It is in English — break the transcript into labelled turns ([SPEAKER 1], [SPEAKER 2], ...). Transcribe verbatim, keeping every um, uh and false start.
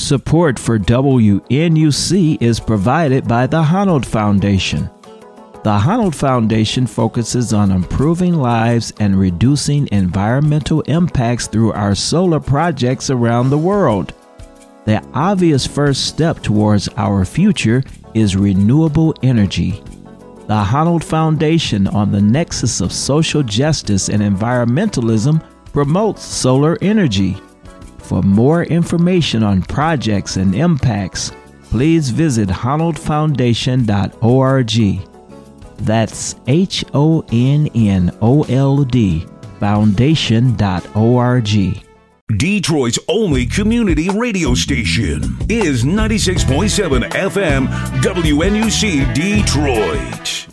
[SPEAKER 1] Support for W N U C is provided by the Honnold Foundation. The Honnold Foundation focuses on improving lives and reducing environmental impacts through our solar projects around the world. The obvious first step towards our future is renewable energy. The Honnold Foundation, on the nexus of social justice and environmentalism, promotes solar energy. For more information on projects and impacts, please visit honnold foundation dot org. That's H O N N O L D foundation dot org.
[SPEAKER 2] Detroit's only community radio station is ninety-six point seven F M W N U C Detroit.